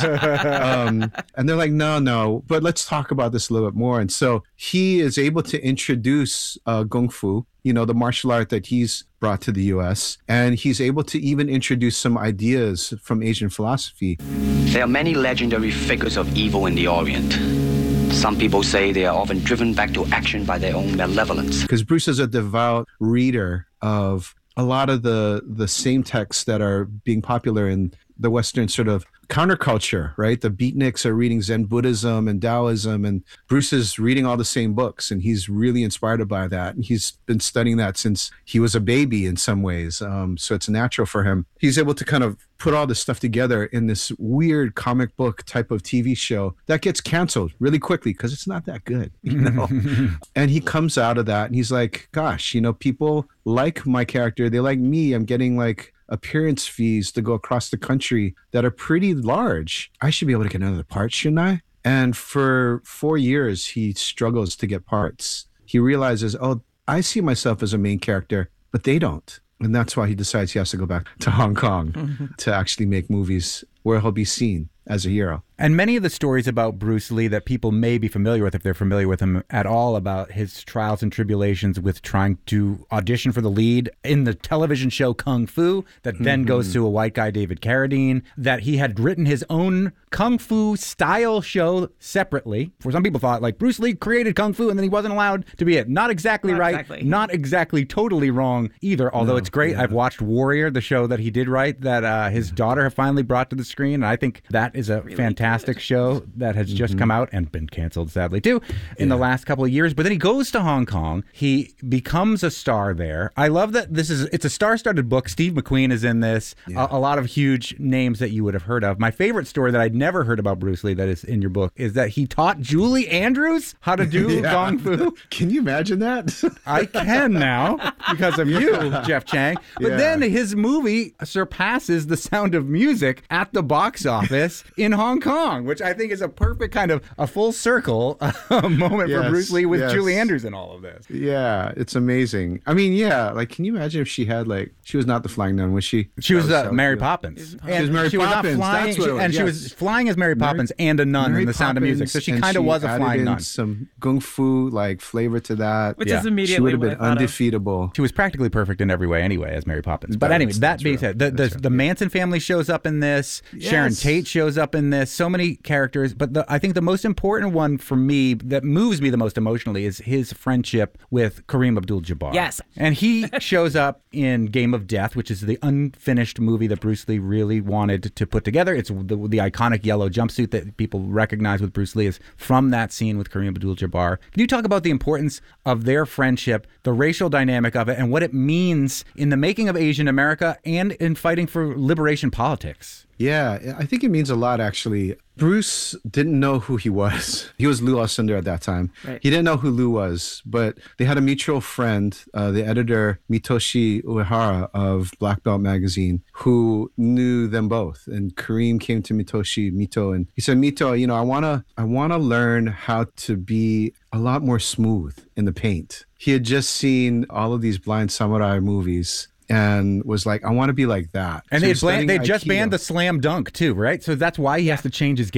[SPEAKER 15] um, and they're like, no, no, but let's talk about this a little bit more. And so he is able to introduce uh, Kung Fu, you know, the martial art that he's brought to the U S. And he's able to even introduce some ideas from Asian philosophy.
[SPEAKER 19] There are many legendary figures of evil in the Orient. Some people say they are often driven back to action by their own malevolence.
[SPEAKER 15] Because Bruce is a devout reader of a lot of the the same texts that are being popular in the Western sort of counterculture, right? The beatniks are reading Zen Buddhism and Taoism, and Bruce is reading all the same books, and he's really inspired by that. And he's been studying that since he was a baby in some ways. Um, so it's natural for him. He's able to kind of put all this stuff together in this weird comic book type of T V show that gets canceled really quickly because it's not that good, you know? And he comes out of that and he's like, gosh, you know, people like my character. They like me. I'm getting like appearance fees to go across the country that are pretty large. I should be able to get another part, shouldn't I? And for four years, he struggles to get parts. He realizes, oh, I see myself as a main character, but they don't. And that's why he decides he has to go back to Hong Kong mm-hmm. to actually make movies where he'll be seen as a hero.
[SPEAKER 5] And many of the stories about Bruce Lee that people may be familiar with, if they're familiar with him at all, about his trials and tribulations with trying to audition for the lead in the television show Kung Fu, that mm-hmm. then goes to a white guy, David Carradine, that he had written his own Kung Fu style show separately. For some people thought, like, Bruce Lee created Kung Fu and then he wasn't allowed to be it. Not exactly not right. Exactly. Not exactly totally wrong either, although no, it's great. Yeah. I've watched Warrior, the show that he did write, that uh, his daughter finally brought to the screen. And I think that is a really fantastic Fantastic show that has just mm-hmm. come out and been canceled, sadly, too, in yeah. the last couple of years. But then he goes to Hong Kong. He becomes a star there. I love that this is, it's a star-studded book. Steve McQueen is in this. Yeah. A, a lot of huge names that you would have heard of. My favorite story that I'd never heard about Bruce Lee that is in your book is that he taught Julie Andrews how to do yeah. Kung Fu.
[SPEAKER 15] Can you imagine that?
[SPEAKER 5] I can now because of you, yeah. Jeff Chang. But yeah. then his movie surpasses The Sound of Music at the box office in Hong Kong. Which I think is a perfect kind of a full circle uh, moment yes, for Bruce Lee with yes. Julie Andrews in all of this.
[SPEAKER 15] Yeah, it's amazing. I mean, yeah, like, can you imagine if she had, like, she was not the Flying Nun, was she?
[SPEAKER 5] She was, was uh, Mary Poppins.
[SPEAKER 15] She was Mary
[SPEAKER 5] she
[SPEAKER 15] Poppins.
[SPEAKER 5] Was not flying,
[SPEAKER 15] That's what it was.
[SPEAKER 5] And yes. she was flying as Mary Poppins Mary, and a nun Mary in The Poppins, Sound of Music. So she kind of was a flying nun.
[SPEAKER 15] Some Kung Fu like flavor to that.
[SPEAKER 4] Which yeah. is immediately
[SPEAKER 15] she would have been undefeatable.
[SPEAKER 5] She was practically perfect in every way anyway as Mary Poppins. But anyway, that being said, the, the, the Manson family shows up in this. Yes. Sharon Tate shows up in this. So many characters. But the, I think the most important one for me that moves me the most emotionally is his friendship with Kareem Abdul-Jabbar.
[SPEAKER 4] Yes.
[SPEAKER 5] And he shows up in Game of Death, which is the unfinished movie that Bruce Lee really wanted to put together. It's the, the iconic yellow jumpsuit that people recognize with Bruce Lee is from that scene with Kareem Abdul-Jabbar. Can you talk about the importance of their friendship, the racial dynamic of it, and what it means in the making of Asian America and in fighting for liberation politics?
[SPEAKER 15] Yeah, I think it means a lot, actually. Bruce didn't know who he was. He was Lew Alcindor at that time. Right. He didn't know who Lew was, but they had a mutual friend, uh, the editor Mitoshi Uehara of Black Belt magazine, who knew them both. And Kareem came to Mitoshi, Mito, and he said, Mito, you know, I wanna, I wanna learn how to be a lot more smooth in the paint. He had just seen all of these blind samurai movies and was like, I want to be like that.
[SPEAKER 5] And
[SPEAKER 15] so
[SPEAKER 5] they banned, they just
[SPEAKER 15] Aikido.
[SPEAKER 5] banned the slam dunk too, right? So that's why he has to change his game.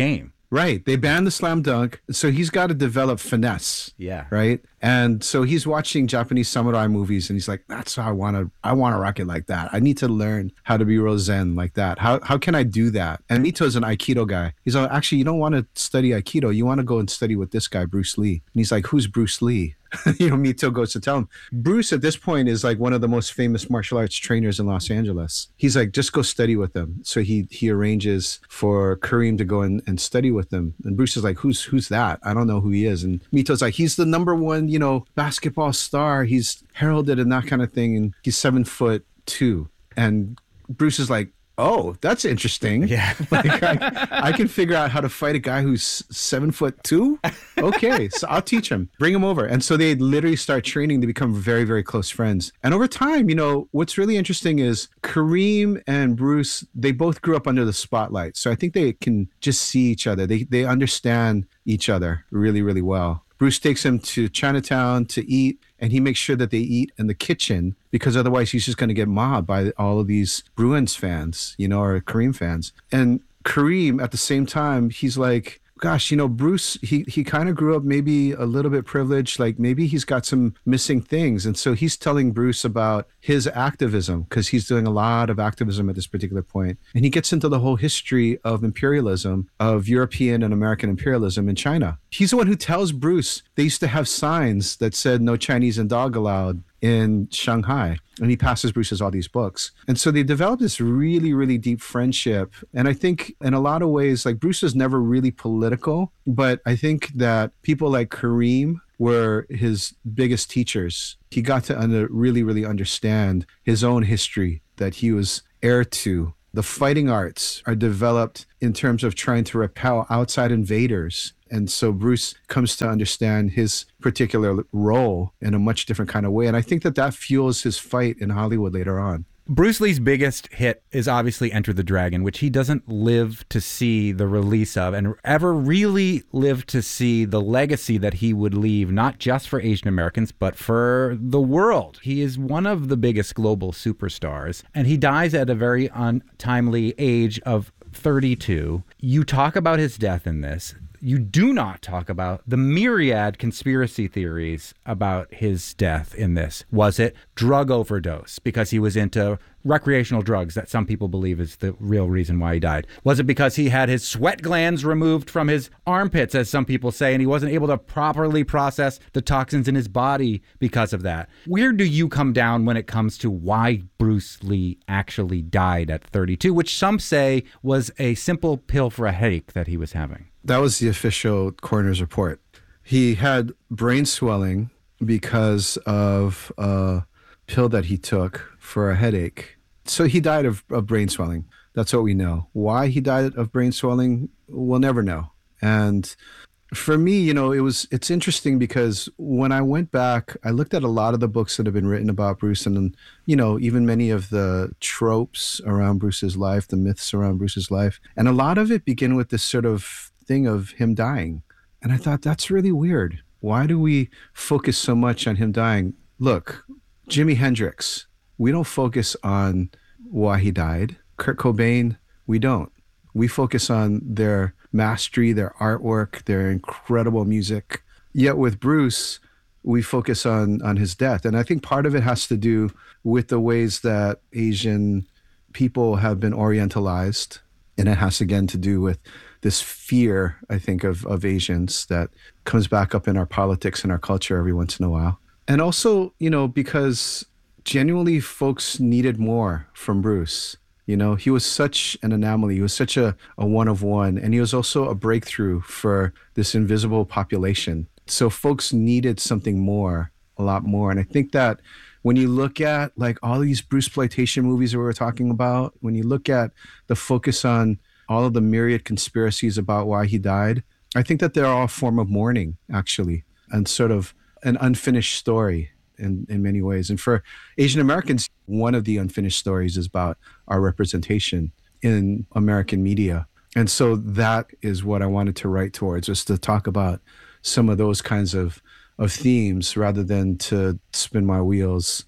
[SPEAKER 15] Right. They banned the slam dunk. So he's got to develop finesse.
[SPEAKER 5] Yeah.
[SPEAKER 15] Right. And so he's watching Japanese samurai movies and he's like, that's how I want to, I want to rock it like that. I need to learn how to be real zen like that. How how can I do that? And Mito's an Aikido guy. He's like, actually, you don't want to study Aikido. You want to go and study with this guy, Bruce Lee. And he's like, who's Bruce Lee? You know, Mito goes to tell him. Bruce at this point is like one of the most famous martial arts trainers in Los Angeles. He's like, just go study with him. So he he arranges for Kareem to go and, and study with him. And Bruce is like, who's who's that? I don't know who he is. And Mito's like, he's the number one, you know, basketball star. He's heralded and that kind of thing. And he's seven foot two. And Bruce is like, oh, that's interesting.
[SPEAKER 5] Yeah.
[SPEAKER 15] Like I, I can figure out how to fight a guy who's seven foot two. Okay, so I'll teach him. Bring him over. And so they literally start training to become very, very close friends. And over time, you know, what's really interesting is Kareem and Bruce, they both grew up under the spotlight. So I think they can just see each other. They they understand each other really, really well. Bruce takes him to Chinatown to eat, and he makes sure that they eat in the kitchen because otherwise he's just going to get mobbed by all of these Bruins fans, you know, or Kareem fans. And Kareem, at the same time, he's like, gosh, you know, Bruce, he, he kind of grew up maybe a little bit privileged, like maybe he's got some missing things. And so he's telling Bruce about his activism because he's doing a lot of activism at this particular point. And he gets into the whole history of imperialism, of European and American imperialism in China. He's the one who tells Bruce they used to have signs that said no Chinese and dog allowed in Shanghai. And he passes Bruce's all these books. And so they developed this really, really deep friendship. And I think in a lot of ways, like Bruce was never really political, but I think that people like Kareem were his biggest teachers. He got to under, really, really understand his own history that he was heir to. The fighting arts are developed in terms of trying to repel outside invaders. And so Bruce comes to understand his particular role in a much different kind of way. And I think that that fuels his fight in Hollywood later on.
[SPEAKER 5] Bruce Lee's biggest hit is obviously Enter the Dragon, which he doesn't live to see the release of and ever really live to see the legacy that he would leave, not just for Asian Americans, but for the world. He is one of the biggest global superstars, and he dies at a very untimely age of thirty-two. You talk about his death in this. You do not talk about the myriad conspiracy theories about his death in this. Was it drug overdose because he was into recreational drugs that some people believe is the real reason why he died? Was it because he had his sweat glands removed from his armpits, as some people say, and he wasn't able to properly process the toxins in his body because of that? Where do you come down when it comes to why Bruce Lee actually died at thirty-two, which some say was a simple pill for a headache that he was having?
[SPEAKER 15] That was the official coroner's report. He had brain swelling because of a pill that he took for a headache. So he died of, of brain swelling. That's what we know. Why he died of brain swelling, we'll never know. And for me, you know, it was it's interesting because when I went back, I looked at a lot of the books that have been written about Bruce and, you know, even many of the tropes around Bruce's life, the myths around Bruce's life. And a lot of it begin with this sort of thing of him dying. And I thought, that's really weird. Why do we focus so much on him dying? Look, Jimi Hendrix, we don't focus on why he died. Kurt Cobain, we don't. We focus on their mastery, their artwork, their incredible music. Yet with Bruce, we focus on, on his death. And I think part of it has to do with the ways that Asian people have been orientalized. And it has, again, to do with this fear, I think, of, of Asians that comes back up in our politics and our culture every once in a while. And also, you know, because genuinely folks needed more from Bruce. You know, he was such an anomaly. He was such a, a one of one. And he was also a breakthrough for this invisible population. So folks needed something more, a lot more. And I think that when you look at like all these Bruceploitation movies that we were talking about, when you look at the focus on all of the myriad conspiracies about why he died, I think that they're all a form of mourning, actually, and sort of an unfinished story in, in many ways. And for Asian Americans, one of the unfinished stories is about our representation in American media. And so that is what I wanted to write towards, was to talk about some of those kinds of, of themes rather than to spin my wheels,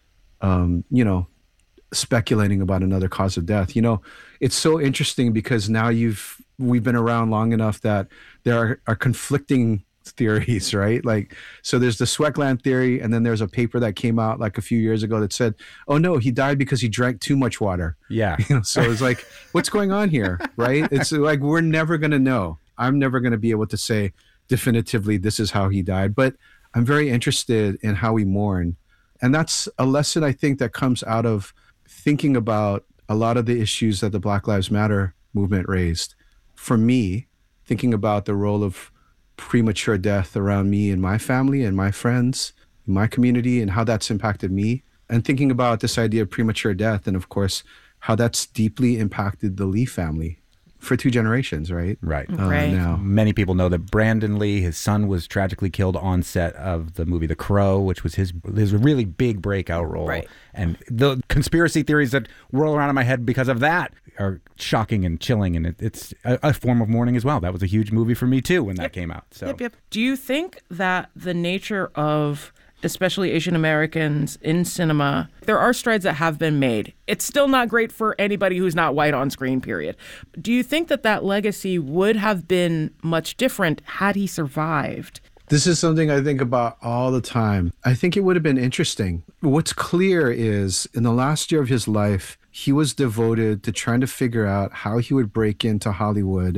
[SPEAKER 15] um, you know, speculating about another cause of death. You know, it's so interesting because now you've we've been around long enough that there are, are conflicting theories, right? Like, so there's the sweat gland theory, and then there's a paper that came out like a few years ago that said, oh no, he died because he drank too much water.
[SPEAKER 5] Yeah.
[SPEAKER 15] You know, so it's like, what's going on here, right? It's like, we're never going to know. I'm never going to be able to say definitively this is how he died, but I'm very interested in how we mourn. And that's a lesson I think that comes out of thinking about a lot of the issues that the Black Lives Matter movement raised. For me, thinking about the role of premature death around me and my family and my friends, my community, and how that's impacted me. And thinking about this idea of premature death and, of course, how that's deeply impacted the Lee family for two generations, right?
[SPEAKER 5] Right.
[SPEAKER 15] Uh, right. Now.
[SPEAKER 5] Many people know that Brandon Lee, his son, was tragically killed on set of the movie The Crow, which was his his really big breakout role.
[SPEAKER 4] Right.
[SPEAKER 5] And the conspiracy theories that whirl around in my head because of that are shocking and chilling, and it, it's a, a form of mourning as well. That was a huge movie for me, too, when that
[SPEAKER 4] yep.
[SPEAKER 5] came out. So.
[SPEAKER 4] Yep, yep. Do you think that the nature of especially Asian Americans in cinema, there are strides that have been made. It's still not great for anybody who's not white on screen, period. Do you think that that legacy would have been much different had he survived?
[SPEAKER 15] This is something I think about all the time. I think it would have been interesting. What's clear is in the last year of his life, he was devoted to trying to figure out how he would break into Hollywood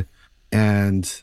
[SPEAKER 15] and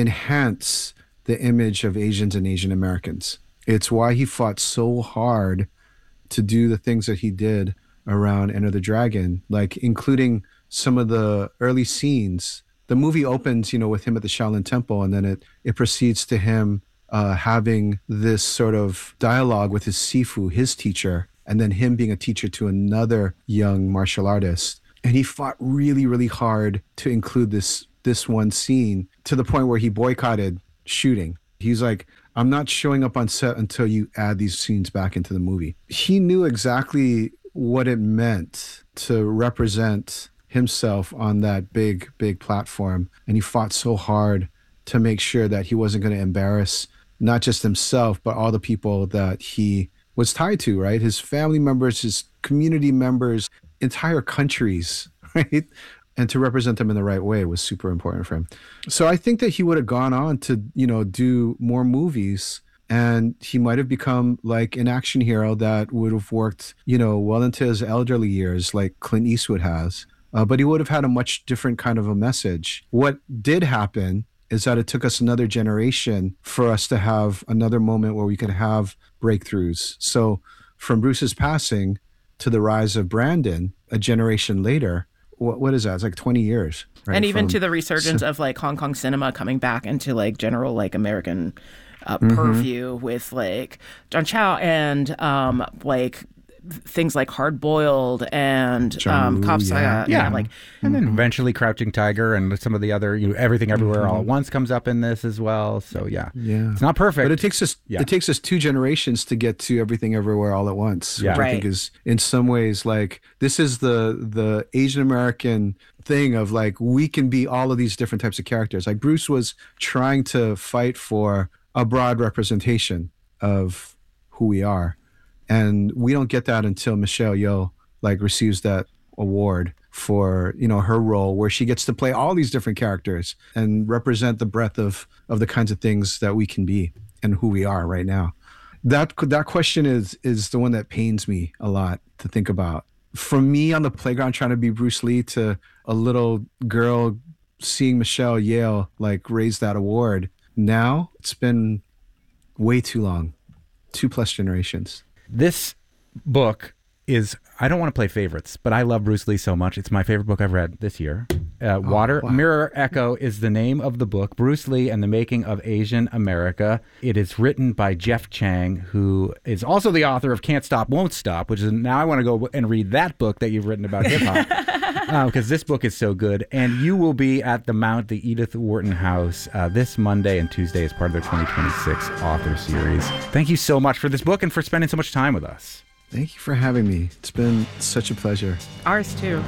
[SPEAKER 15] enhance the image of Asians and Asian Americans. It's why he fought so hard to do the things that he did around Enter the Dragon, like including some of the early scenes. The movie opens, you know, with him at the Shaolin Temple, and then it, it proceeds to him uh, having this sort of dialogue with his Sifu, his teacher, and then him being a teacher to another young martial artist. And he fought really, really hard to include this this one scene to the point where he boycotted shooting. He's like, I'm not showing up on set until you add these scenes back into the movie. He knew exactly what it meant to represent himself on that big, big platform. And he fought so hard to make sure that he wasn't going to embarrass not just himself, but all the people that he was tied to, right? His family members, his community members, entire countries, right? And to represent them in the right way was super important for him. So I think that he would have gone on to, you know, do more movies, and he might have become like an action hero that would have worked, you know, well into his elderly years, like Clint Eastwood has. Uh, but he would have had a much different kind of a message. What did happen is that it took us another generation for us to have another moment where we could have breakthroughs. So from Bruce's passing to the rise of Brandon, a generation later, what what is that? It's like twenty years. Right?
[SPEAKER 4] And even
[SPEAKER 15] From,
[SPEAKER 4] to the resurgence so, of like Hong Kong cinema coming back into like general like American uh,
[SPEAKER 15] mm-hmm.
[SPEAKER 4] purview with like John Chow and um, like things like Hard Boiled and
[SPEAKER 15] John
[SPEAKER 4] um,
[SPEAKER 15] Woo,
[SPEAKER 4] Cops.
[SPEAKER 15] yeah.
[SPEAKER 4] Uh,
[SPEAKER 5] Yeah,
[SPEAKER 4] yeah, like
[SPEAKER 5] and then eventually Crouching Tiger and some of the other, you know, Everything Everywhere
[SPEAKER 15] Mhm.
[SPEAKER 5] All at Once comes up in this as well. So yeah,
[SPEAKER 15] Yeah.
[SPEAKER 5] it's not perfect,
[SPEAKER 15] But it takes us
[SPEAKER 5] Yeah.
[SPEAKER 15] it takes us two generations to get to Everything Everywhere All at Once,
[SPEAKER 5] Yeah.
[SPEAKER 15] which I
[SPEAKER 4] Right.
[SPEAKER 15] think is in some ways like this is the the Asian American thing of like we can be all of these different types of characters. Like Bruce was trying to fight for a broad representation of who we are. And we don't get that until Michelle Yeoh like receives that award for, you know, her role where she gets to play all these different characters and represent the breadth of of the kinds of things that we can be and who we are right now. That that question is is the one that pains me a lot to think about. From me on the playground trying to be Bruce Lee to a little girl seeing Michelle Yeoh like raise that award. Now it's been way too long. Two plus generations.
[SPEAKER 5] This book is, I don't want to play favorites, but I love Bruce Lee so much. It's my favorite book I've read this year. Uh, Water,
[SPEAKER 15] wow.
[SPEAKER 5] Mirror Echo is the name of the book, Bruce Lee and the Making of Asian America. It is written by Jeff Chang, who is also the author of Can't Stop, Won't Stop, which is, now I want to go and read that book that you've written about hip-hop. Because uh, this book is so good. And you will be at the Mount, the Edith Wharton House, uh, this Monday and Tuesday as part of their twenty twenty-six author series. Thank you so much for this book and for spending so much time with us.
[SPEAKER 15] Thank you for having me. It's been such a pleasure.
[SPEAKER 4] ours too.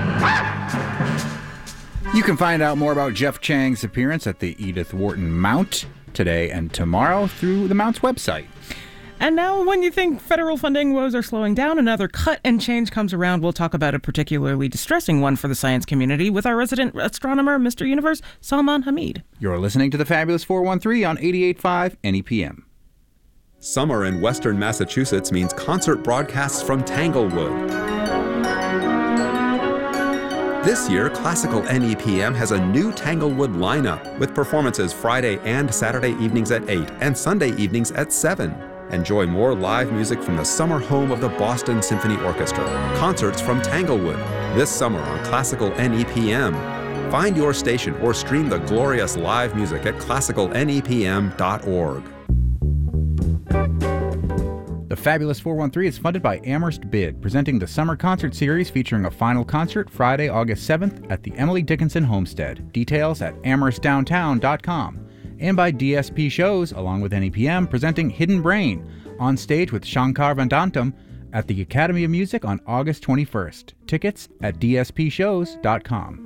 [SPEAKER 5] You can find out more about Jeff Chang's appearance at the Edith Wharton Mount today and tomorrow through the Mount's website.
[SPEAKER 4] And now when you think federal funding woes are slowing down, another cut and change comes around. We'll talk about a particularly distressing one for the science community with our resident astronomer, Mister Universe, Salman Hamid.
[SPEAKER 5] You're listening to the Fabulous four one three on eighty-eight point five N E P M.
[SPEAKER 20] Summer in Western Massachusetts means concert broadcasts from Tanglewood. This year, Classical N E P M has a new Tanglewood lineup with performances Friday and Saturday evenings at eight and Sunday evenings at seven. Enjoy more live music from the summer home of the Boston Symphony Orchestra. Concerts from Tanglewood this summer on Classical N E P M. Find your station or stream the glorious live music at classical N E P M dot org.
[SPEAKER 5] The Fabulous four one three is funded by Amherst Bid, presenting the summer concert series featuring a final concert Friday, August seventh at the Emily Dickinson Homestead. Details at amherst downtown dot com. And by D S P Shows, along with N E P M, presenting Hidden Brain, on stage with Shankar Vedantam at the Academy of Music on August twenty-first. Tickets at d s p shows dot com.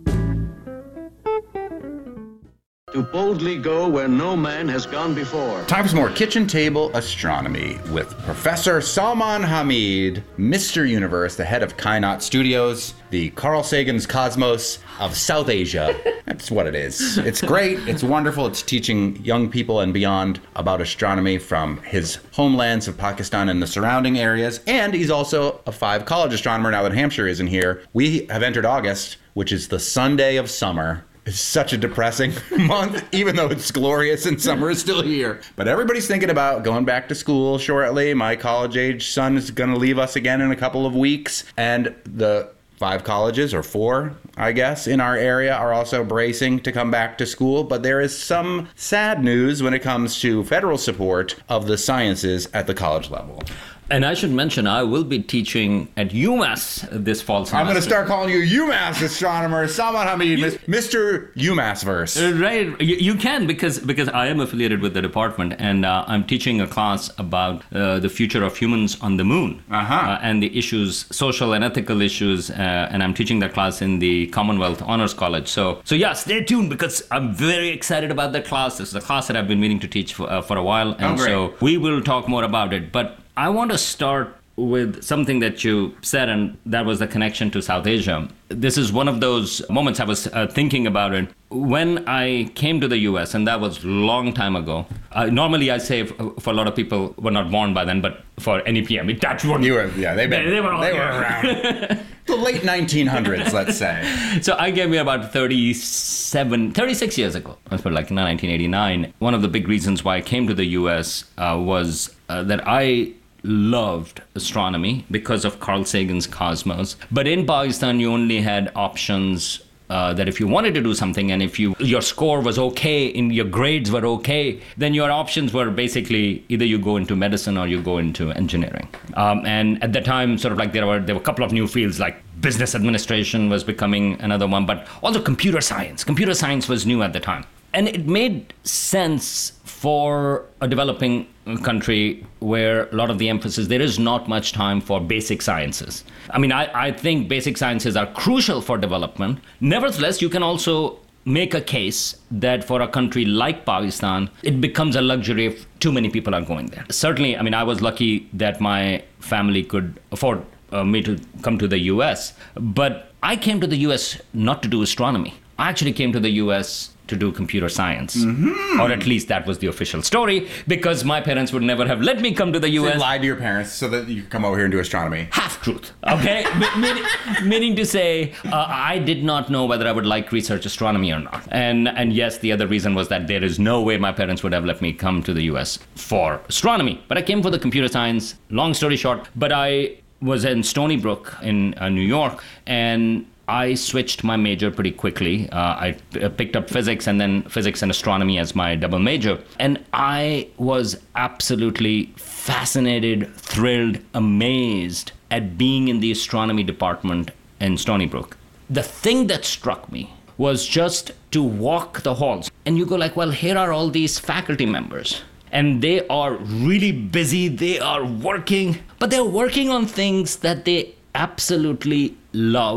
[SPEAKER 21] To boldly go where no man has gone before.
[SPEAKER 22] Time for some more Kitchen Table Astronomy with Professor Salman Hamid, Mister Universe, the head of Kainat Studios, the Carl Sagan's Cosmos of South Asia. That's what it is. It's great. It's wonderful. It's teaching young people and beyond about astronomy from his homelands of Pakistan and the surrounding areas. And he's also a five-college astronomer now that Hampshire isn't here. We have entered August, which is the Sunday of summer. It's such a depressing month, even though it's glorious and summer is still here. But everybody's thinking about going back to school shortly. My college-age son is going to leave us again in a couple of weeks. And the five colleges, or four, I guess, in our area are also bracing to come back to school. But there is some sad news when it comes to federal support of the sciences at the college level.
[SPEAKER 23] And I should mention, I will be teaching at UMass this fall semester.
[SPEAKER 22] I'm going to start calling you UMass astronomer, Salman Hamid, Mister UMassverse.
[SPEAKER 23] Uh, right, you, you can, because because I am affiliated with the department, and uh, I'm teaching a class about uh, the future of humans on the moon,
[SPEAKER 22] uh-huh.
[SPEAKER 23] uh, and the issues, social and ethical issues, uh, and I'm teaching that class in the Commonwealth Honors College. So, so yeah, stay tuned, because I'm very excited about that class. This is a class that I've been meaning to teach for, uh, for a while, and
[SPEAKER 22] oh, great.
[SPEAKER 23] So we will talk more about it. But I want to start with something that you said, and that was the connection to South Asia. This is one of those moments I was uh, thinking about it. When I came to the U S, and that was a long time ago, uh, normally I say for, for a lot of people were not born by then, but for N E P M, it, that's what
[SPEAKER 22] you were, yeah, they've been,
[SPEAKER 23] they, they were, all
[SPEAKER 22] they
[SPEAKER 23] here.
[SPEAKER 22] were around. The late nineteen hundreds, let's say.
[SPEAKER 23] So I came here about thirty-seven, thirty-six years ago. I was like nineteen eighty-nine. One of the big reasons why I came to the U S uh, was uh, that I loved astronomy because of Carl Sagan's Cosmos. But in Pakistan, you only had options uh, that if you wanted to do something, and if you your score was okay, and your grades were okay, then your options were basically either you go into medicine or you go into engineering. Um, and at the time, sort of like there were there were a couple of new fields, like business administration was becoming another one, but also computer science. Computer science was new at the time. And it made sense for a developing country where a lot of the emphasis, there is not much time for basic sciences. I mean, I, I think basic sciences are crucial for development. Nevertheless, you can also make a case that for a country like Pakistan, it becomes a luxury if too many people are going there. Certainly, I mean, I was lucky that my family could afford uh, me to come to the U S, but I came to the U S not to do astronomy. I actually came to the U S to do computer science. Mm-hmm. Or at least that was the official story, because my parents would never have let me come to the U S.
[SPEAKER 22] So you lied to your parents so that you could come over here and do astronomy.
[SPEAKER 23] Half-truth, okay? meaning, meaning to say, uh, I did not know whether I would like research astronomy or not. And and yes, the other reason was that there is no way my parents would have let me come to the U S for astronomy. But I came for the computer science, long story short. But I was in Stony Brook in uh, New York, and I switched my major pretty quickly. Uh, I p- picked up physics and then physics and astronomy as my double major. And I was absolutely fascinated, thrilled, amazed at being in the astronomy department in Stony Brook. The thing that struck me was just to walk the halls. And you go like, well, here are all these faculty members. And they are really busy. They are working. But they're working on things that they absolutely love.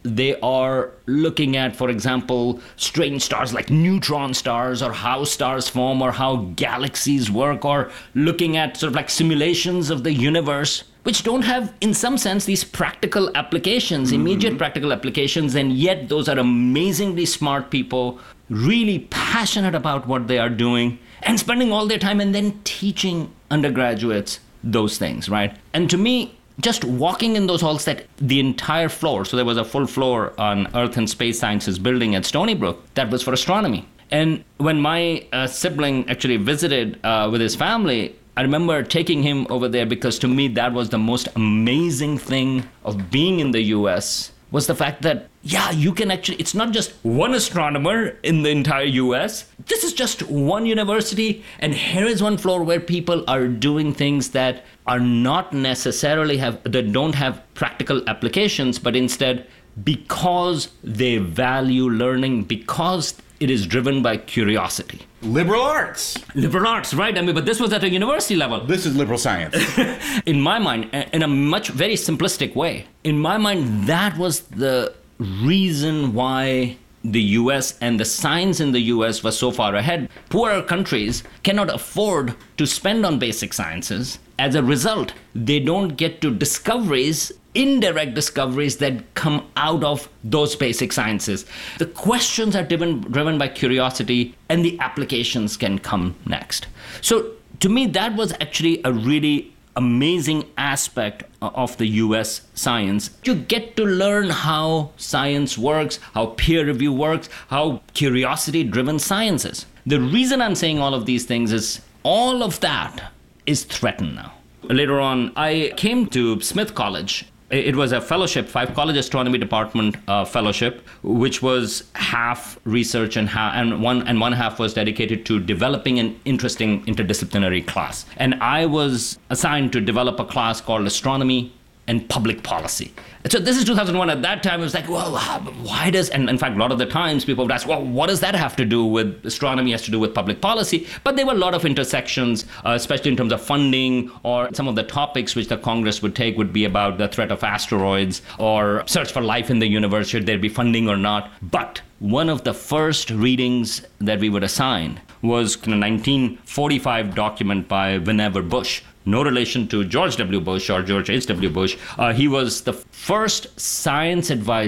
[SPEAKER 23] they are looking at, for example, strange stars like neutron stars, or how stars form, or how galaxies work, or looking at sort of like simulations of the universe, which don't have, in some sense, these practical applications, mm-hmm. immediate practical applications, and yet those are amazingly smart people, really passionate about what they are doing, and spending all their time and then teaching undergraduates those things, right? And to me, just walking in those halls, that the entire floor, so there was a full floor on Earth and Space Sciences building at Stony Brook, that was for astronomy. And when my uh, sibling actually visited uh, with his family, I remember taking him over there because to me that was the most amazing thing of being in the U S, was the fact that, yeah, you can actually, it's not just one astronomer in the entire U S. This is just one university, and here is one floor where people are doing things that are not necessarily have, that don't have practical applications, but instead, because they value learning, because it is driven by curiosity.
[SPEAKER 22] Liberal arts.
[SPEAKER 23] Liberal arts, right? I mean, but this was at a university level.
[SPEAKER 22] This is liberal science.
[SPEAKER 23] In my mind, in a much very simplistic way, in my mind, that was the reason why the U S and the science in the U S was so far ahead. Poorer countries cannot afford to spend on basic sciences. As a result, they don't get to discoveries, indirect discoveries that come out of those basic sciences. The questions are driven, driven by curiosity, and the applications can come next. So to me, that was actually a really amazing aspect of the U S science. You get to learn how science works, how peer review works, how curiosity-driven science is. The reason I'm saying all of these things is all of that is threatened now. Later on, I came to Smith College. It was a fellowship, five college astronomy department uh, fellowship, which was half research and half, and one and one half was dedicated to developing an interesting interdisciplinary class. And I was assigned to develop a class called Astronomy and Public Policy. So this is two thousand one. At that time, it was like, well, why does, and in fact, a lot of the times people would ask, well, what does that have to do with astronomy, has to do with public policy? But there were a lot of intersections, uh, especially in terms of funding, or some of the topics which the Congress would take would be about the threat of asteroids or search for life in the universe, should there be funding or not. But one of the first readings that we would assign was a nineteen forty-five document by Vannevar Bush. No relation to George W. Bush or George H W. Bush. Uh, he was the first science advisor